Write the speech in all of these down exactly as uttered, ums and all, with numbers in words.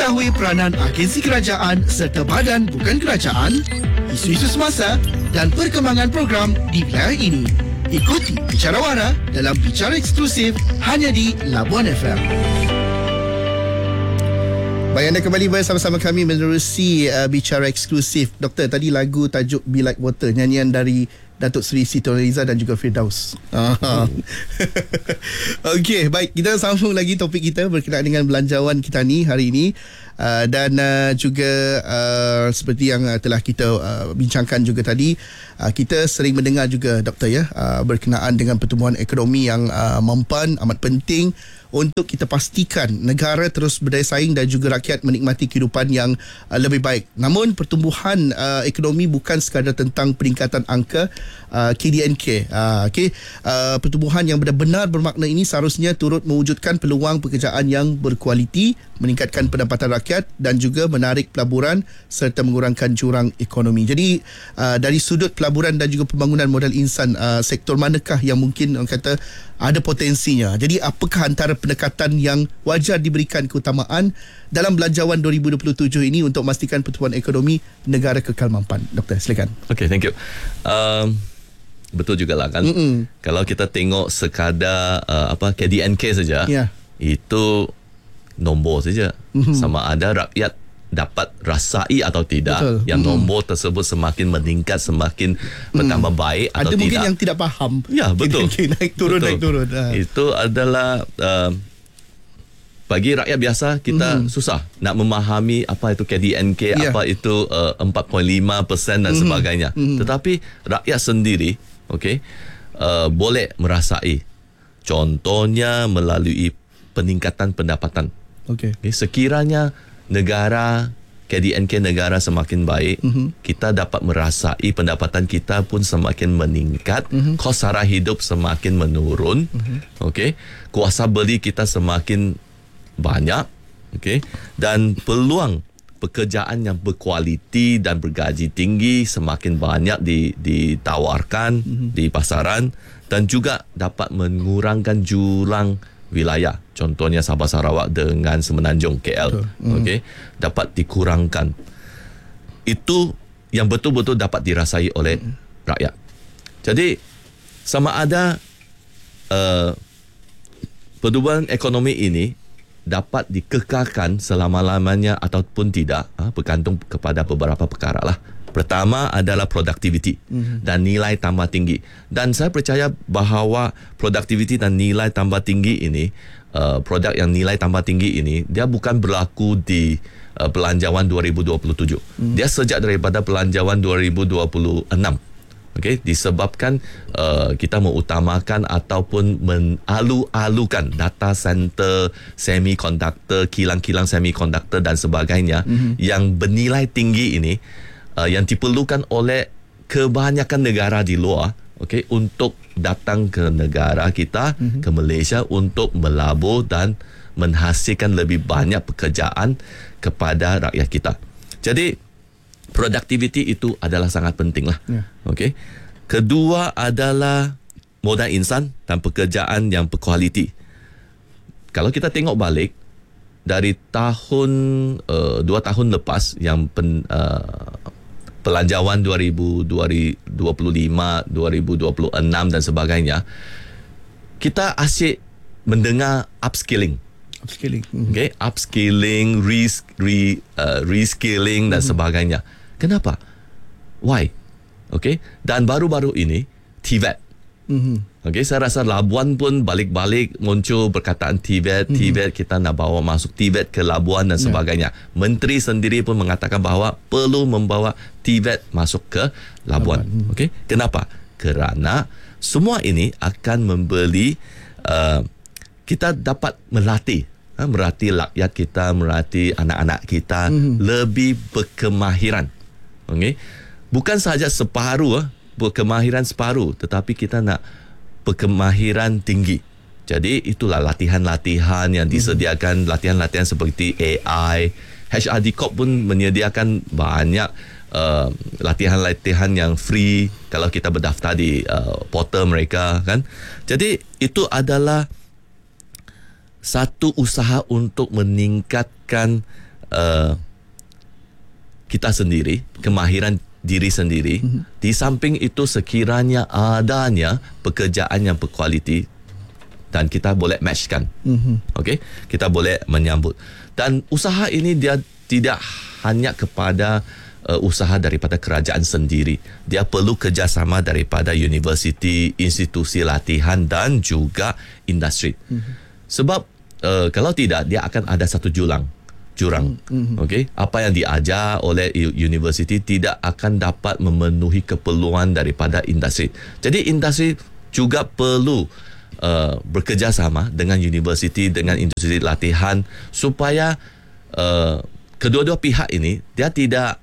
Mengetahui peranan agensi kerajaan serta badan bukan kerajaan, isu-isu semasa dan perkembangan program di wilayah ini. Ikuti Bicara Wara dalam Bicara Eksklusif hanya di Labuan F M. Baik, anda kembali bersama-sama kami menerusi uh, Bicara Eksklusif. Doktor, tadi lagu tajuk Be Like Water, nyanyian dari Datuk Seri Siti Nurhaliza dan juga Firdaus. Hmm. Okey, baik, kita sambung lagi topik kita berkenaan dengan belanjawan kita ni hari ini. Uh, dan uh, juga uh, seperti yang uh, telah kita uh, bincangkan juga tadi, uh, kita sering mendengar juga, Doktor, ya, uh, berkenaan dengan pertumbuhan ekonomi yang uh, mempan, amat penting untuk kita pastikan negara terus berdaya saing dan juga rakyat menikmati kehidupan yang uh, lebih baik. Namun pertumbuhan uh, ekonomi bukan sekadar tentang peningkatan angka uh, K D N K. Uh, okay. uh, pertumbuhan yang benar-benar bermakna ini seharusnya turut mewujudkan peluang pekerjaan yang berkualiti, meningkatkan pendapatan rakyat dan juga menarik pelaburan serta mengurangkan jurang ekonomi. Jadi uh, dari sudut pelaburan dan juga pembangunan modal insan, uh, sektor manakah yang mungkin orang kata ada potensinya? Jadi apakah antara pendekatan yang wajar diberikan keutamaan dalam belanjawan dua ribu dua puluh tujuh ini untuk memastikan pertumbuhan ekonomi negara kekal mampan? Doktor, silakan. Okay, thank you. Um, betul jugalah kan. Mm-mm. Kalau kita tengok sekadar uh, apa K D N K saja, yeah, itu nombor saja. Mm-hmm. Sama ada rakyat dapat rasai atau tidak. Betul. Yang mm-hmm. nombor tersebut semakin meningkat, semakin mm. bertambah baik atau ada tidak. Ada mungkin yang tidak faham. Ya, betul. Naik turun, betul. naik turun. Ha. Itu adalah uh, bagi rakyat biasa kita mm-hmm. susah nak memahami apa itu K D N K, yeah, apa itu uh, empat perpuluhan lima peratus dan mm-hmm. sebagainya. Mm-hmm. Tetapi rakyat sendiri, okey, uh, boleh merasai. Contohnya melalui peningkatan pendapatan. Okay. Okay, sekiranya negara K D N K negara semakin baik, mm-hmm. kita dapat merasai pendapatan kita pun semakin meningkat, mm-hmm. kos sara hidup semakin menurun, mm-hmm. okey, kuasa beli kita semakin banyak, okey, dan peluang pekerjaan yang berkualiti dan bergaji tinggi semakin banyak di, ditawarkan mm-hmm. di pasaran dan juga dapat mengurangkan jurang wilayah, contohnya Sabah Sarawak dengan Semenanjung K L, mm. okey, dapat dikurangkan. Itu yang betul-betul dapat dirasai oleh mm. rakyat. Jadi sama ada uh, pertumbuhan ekonomi ini dapat dikekalkan selama-lamanya ataupun tidak, ha, bergantung kepada beberapa perkara lah. Pertama adalah produktiviti mm-hmm. dan nilai tambah tinggi. Dan saya percaya bahawa produktiviti dan nilai tambah tinggi ini, uh, produk yang nilai tambah tinggi ini, dia bukan berlaku di uh, belanjawan dua ribu dua puluh tujuh. Mm-hmm. Dia sejak daripada belanjawan dua ribu dua puluh enam. Okay, disebabkan uh, kita mengutamakan ataupun menalu-alukan data center, semiconductor, kilang-kilang semiconductor dan sebagainya mm-hmm. yang bernilai tinggi ini, Uh, yang diperlukan oleh kebanyakan negara di luar, okay, untuk datang ke negara kita, mm-hmm. ke Malaysia untuk melabur dan menghasilkan lebih banyak pekerjaan kepada rakyat kita. Jadi produktiviti itu adalah sangat penting lah. Yeah. Okay. Kedua adalah modal insan dan pekerjaan yang berkualiti. Kalau kita tengok balik dari tahun uh, dua tahun lepas yang pen, uh, belanjawan dua ribu dua puluh lima, dua ribu dua puluh enam dan sebagainya, kita asyik mendengar upskilling. Upskilling. Mm-hmm. Okay, upskilling, re, re, uh, reskilling dan mm-hmm. sebagainya. Kenapa? Why? Okay, dan baru-baru ini T V E T. Mm-hmm. Okay, saya rasa Labuan pun balik-balik muncul perkataan T V E T, mm-hmm. T V E T, kita nak bawa masuk T V E T ke Labuan dan sebagainya. Yeah. Menteri sendiri pun mengatakan bahawa perlu membawa T V E T masuk ke Labuan. Labuan. Okay, kenapa? Kerana semua ini akan memberi uh, kita dapat melatih, ha, melatih rakyat kita, melatih anak-anak kita mm-hmm. lebih berkemahiran. Okay, bukan sahaja separuh, berkemahiran separuh, tetapi kita nak berkemahiran tinggi. Jadi itulah latihan-latihan yang disediakan, latihan-latihan seperti A I. H R D Corp pun menyediakan banyak uh, latihan-latihan yang free kalau kita berdaftar di uh, portal mereka, kan. Jadi itu adalah satu usaha untuk meningkatkan uh, kita sendiri, kemahiran diri sendiri. Mm-hmm. Di samping itu, sekiranya adanya pekerjaan yang berkualiti dan kita boleh matchkan. Mm-hmm. Okey, kita boleh menyambut. Dan usaha ini dia tidak hanya kepada uh, usaha daripada kerajaan sendiri. Dia perlu kerjasama daripada universiti, institusi latihan dan juga industri. Mm-hmm. Sebab uh, kalau tidak, dia akan ada satu jurang. jurang. Mm-hmm. Okey, apa yang diajar oleh universiti tidak akan dapat memenuhi keperluan daripada industri. Jadi industri juga perlu uh, bekerjasama dengan universiti, dengan industri latihan supaya uh, kedua-dua pihak ini dia tidak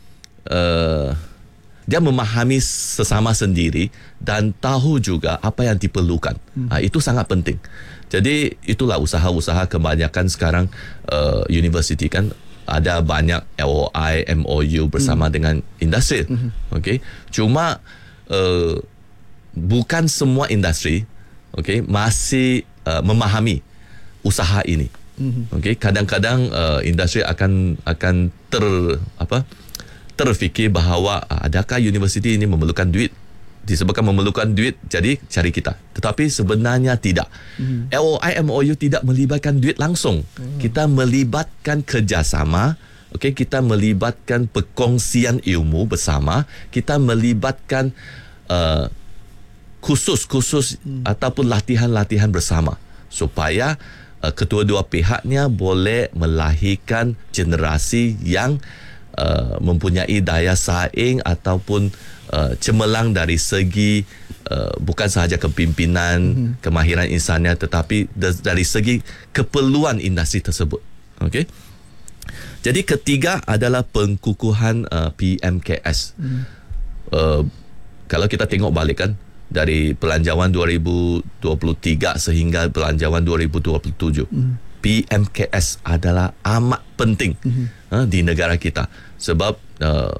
uh, dia memahami sesama sendiri dan tahu juga apa yang diperlukan. Mm. Uh, itu sangat penting. Jadi itulah usaha-usaha kebanyakan sekarang uh, universiti kan ada banyak L O I, M O U bersama hmm. dengan industri. Hmm. Okey. Cuma uh, bukan semua industri okey masih uh, memahami usaha ini. Hmm. Okey, kadang-kadang uh, industri akan akan ter apa? terfikir bahawa uh, adakah universiti ini memerlukan duit? Disebabkan memerlukan duit, jadi cari kita. Tetapi sebenarnya tidak. Mm. L O I, M O U tidak melibatkan duit langsung. Mm. Kita melibatkan kerjasama. Okay, kita melibatkan perkongsian ilmu bersama. Kita melibatkan uh, khusus-khusus mm. ataupun latihan-latihan bersama. Supaya uh, kedua-dua pihaknya boleh melahirkan generasi yang uh, mempunyai daya saing ataupun Uh, cemerlang dari segi uh, bukan sahaja kepimpinan, mm-hmm. kemahiran insannya, tetapi de- dari segi keperluan industri tersebut. Okey. Jadi ketiga adalah pengkukuhan uh, P M K S. Mm. Uh, kalau kita tengok balik kan dari Pelanjawan dua ribu dua puluh tiga sehingga Pelanjawan dua ribu dua puluh tujuh, mm. P M K S adalah amat penting mm-hmm. uh, di negara kita sebab uh,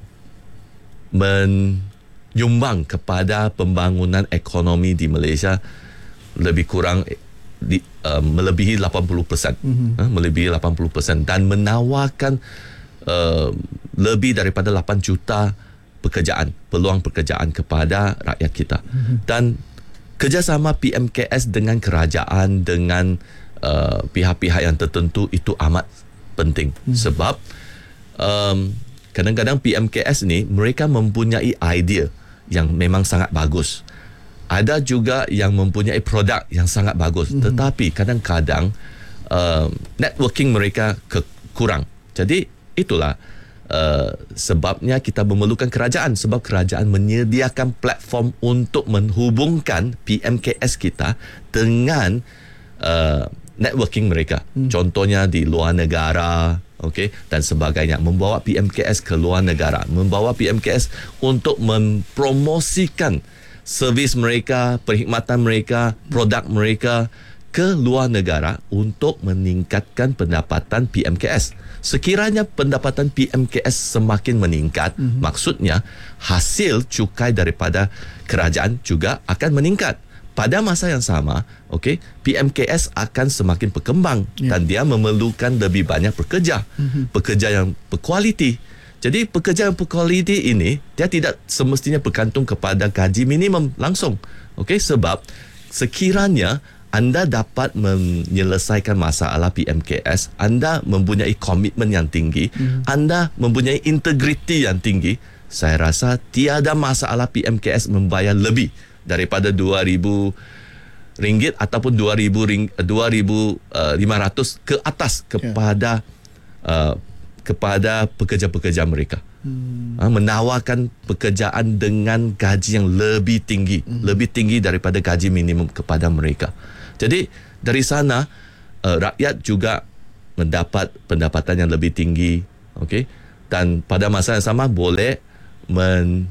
menyumbang kepada pembangunan ekonomi di Malaysia lebih kurang di, uh, melebihi lapan puluh peratus mm-hmm. uh, melebihi lapan puluh peratus dan menawarkan uh, lebih daripada lapan juta pekerjaan, peluang pekerjaan kepada rakyat kita. Mm-hmm. Dan kerjasama P M K S dengan kerajaan, dengan uh, pihak-pihak yang tertentu itu amat penting. Mm-hmm. Sebab um, kadang-kadang P M K S ni mereka mempunyai idea yang memang sangat bagus. Ada juga yang mempunyai produk yang sangat bagus. Mm-hmm. Tetapi kadang-kadang uh, networking mereka ke- kurang. Jadi itulah uh, sebabnya kita memerlukan kerajaan. Sebab kerajaan menyediakan platform untuk menghubungkan P M K S kita dengan uh, networking mereka. Mm. Contohnya di luar negara, okey, dan sebagainya, membawa P M K S ke luar negara, membawa P M K S untuk mempromosikan servis mereka, perkhidmatan mereka, produk mereka ke luar negara untuk meningkatkan pendapatan P M K S. Sekiranya pendapatan P M K S semakin meningkat, mm-hmm. maksudnya hasil cukai daripada kerajaan juga akan meningkat. Pada masa yang sama, okey, P M K S akan semakin berkembang yeah. dan dia memerlukan lebih banyak pekerja, mm-hmm. pekerja yang berkualiti. Jadi pekerja yang berkualiti ini dia tidak semestinya bergantung kepada gaji minimum langsung. Okey, sebab sekiranya anda dapat menyelesaikan masalah P M K S, anda mempunyai komitmen yang tinggi, mm-hmm. anda mempunyai integriti yang tinggi, saya rasa tiada masalah P M K S membayar lebih daripada dua ribu ringgit ataupun dua ribu ring, dua ribu lima ratus ke atas kepada yeah. uh, kepada pekerja-pekerja mereka. Hmm. Uh, menawarkan pekerjaan dengan gaji yang lebih tinggi, hmm. lebih tinggi daripada gaji minimum kepada mereka. Jadi dari sana uh, rakyat juga mendapat pendapatan yang lebih tinggi, okey, dan pada masa yang sama boleh men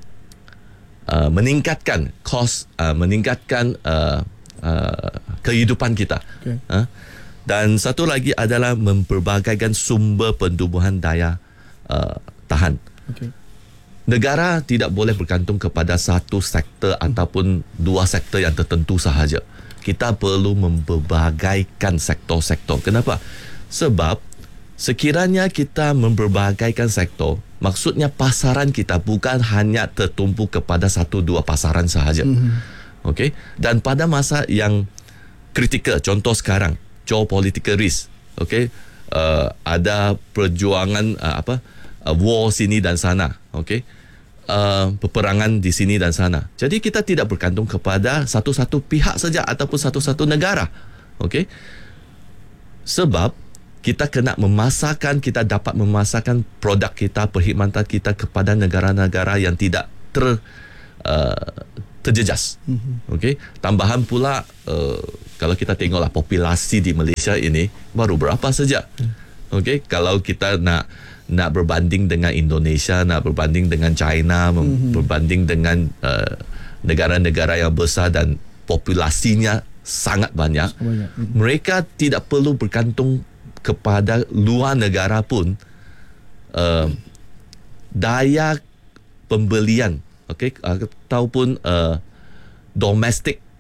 Uh, meningkatkan kos, uh, meningkatkan uh, uh, kehidupan kita. Okay. Uh, dan satu lagi adalah memperbagaikan sumber pentumbuhan daya uh, tahan. Okay. Negara tidak boleh bergantung kepada satu sektor hmm. ataupun dua sektor yang tertentu sahaja. Kita perlu memperbagaikan sektor-sektor. Kenapa? Sebab sekiranya kita memberbagaikan sektor, maksudnya pasaran kita bukan hanya tertumpu kepada satu dua pasaran sahaja. Mm-hmm. Okey, dan pada masa yang kritikal, contoh sekarang geopolitical risk, okey, uh, ada perjuangan uh, apa uh, war sini dan sana, okey, uh, peperangan di sini dan sana. Jadi kita tidak bergantung kepada satu-satu pihak saja ataupun satu-satu negara, okey. Sebab kita kena memasarkan, kita dapat memasarkan produk kita, perkhidmatan kita kepada negara-negara yang tidak ter uh, terjejas. Mm-hmm. Okey, tambahan pula uh, kalau kita tengoklah populasi di Malaysia ini baru berapa saja. Mm. Okey, kalau kita nak nak berbanding dengan Indonesia, nak berbanding dengan China, mm-hmm. berbanding dengan uh, negara-negara yang besar dan populasinya sangat banyak, banyak. Mm-hmm. Mereka tidak perlu bergantung kepada luar negara pun. uh, daya pembelian, okey, ataupun uh, domestic